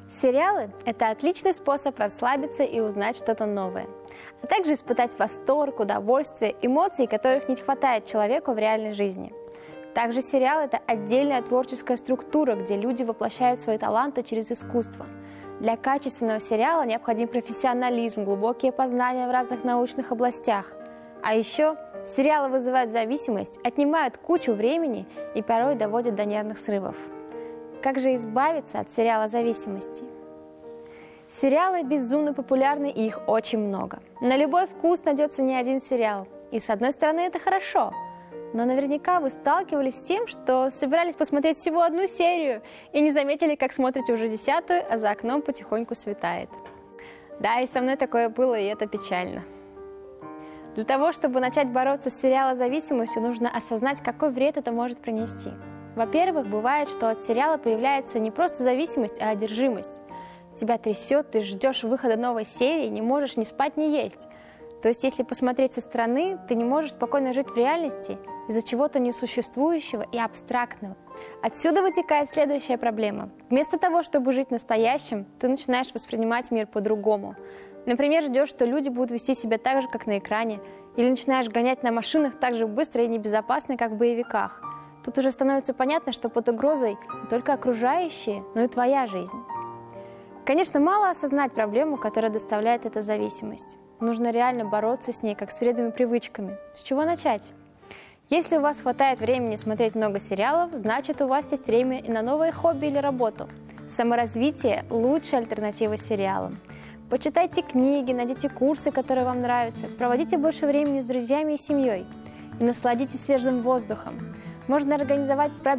Сериалы – это отличный способ расслабиться и узнать что-то новое, а также испытать восторг, удовольствие, эмоции, которых не хватает человеку в реальной жизни. Также сериал – это отдельная творческая структура, где люди воплощают свои таланты через искусство. Для качественного сериала необходим профессионализм, глубокие познания в разных научных областях. А еще сериалы вызывают зависимость, отнимают кучу времени и порой доводят до нервных срывов. Как же избавиться от сериала зависимости? Сериалы безумно популярны, и их очень много. На любой вкус найдется не один сериал. И с одной стороны это хорошо, но наверняка вы сталкивались с тем, что собирались посмотреть всего одну серию и не заметили, как смотрите уже 10-ю, а за окном потихоньку светает. Да, и со мной такое было, и это печально. Для того, чтобы начать бороться с сериалозависимостью, нужно осознать, какой вред это может принести. Во-первых, бывает, что от сериала появляется не просто зависимость, а одержимость. Тебя трясет, ты ждешь выхода новой серии, не можешь ни спать, ни есть. То есть, если посмотреть со стороны, ты не можешь спокойно жить в реальности из-за чего-то несуществующего и абстрактного. Отсюда вытекает следующая проблема. Вместо того, чтобы жить настоящим, ты начинаешь воспринимать мир по-другому. Например, ждешь, что люди будут вести себя так же, как на экране, или начинаешь гонять на машинах так же быстро и небезопасно, как в боевиках. Тут уже становится понятно, что под угрозой не только окружающие, но и твоя жизнь. Конечно, мало осознать проблему, которая доставляет эта зависимость. Нужно реально бороться с ней, как с вредными привычками. С чего начать? Если у вас хватает времени смотреть много сериалов, значит, у вас есть время и на новые хобби или работу. Саморазвитие – лучшая альтернатива сериалам. Почитайте книги, найдите курсы, которые вам нравятся, проводите больше времени с друзьями и семьей и насладитесь свежим воздухом. Можно организовать